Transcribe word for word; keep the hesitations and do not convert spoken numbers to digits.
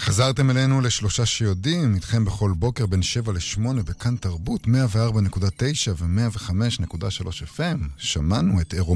חזרתם אלינו לשלושה שיודעים, איתכם בכל בוקר בין שבע לשמונה בכאן תרבות, מאה וארבע נקודה תשע ו-מאה וחמש נקודה שלוש אף אם. שמענו את אירו